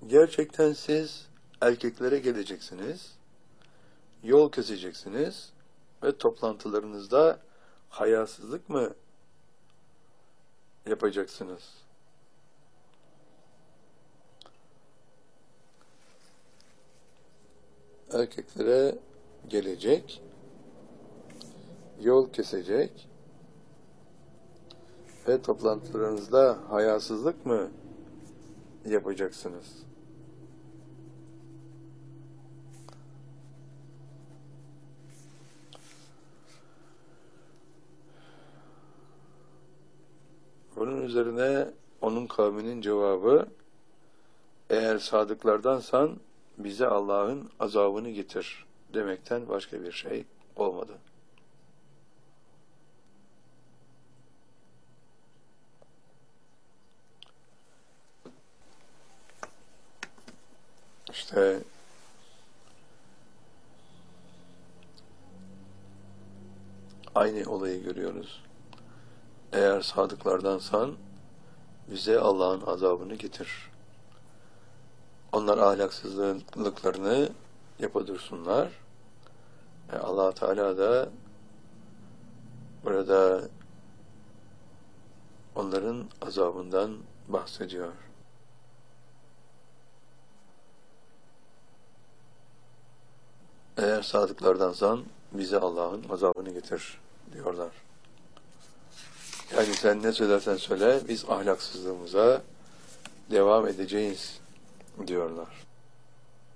Gerçekten siz erkeklere geleceksiniz, yol keseceksiniz ve toplantılarınızda hayasızlık mı yapacaksınız? Erkeklere gelecek, yol kesecek ve toplantılarınızda hayasızlık mı yapacaksınız? Bunun üzerine onun kavminin cevabı, eğer sadıklardansan bize Allah'ın azabını getir demekten başka bir şey olmadı. İşte aynı olayı görüyoruz. Eğer sadıklardansan bize Allah'ın azabını getir. Onlar ahlaksızlıklarını yapadursunlar. Allah Teala da burada onların azabından bahsediyor. Eğer sadıklardansan bize Allah'ın azabını getir diyorlar. Yani sen ne söylersen söyle biz ahlaksızlığımıza devam edeceğiz diyorlar.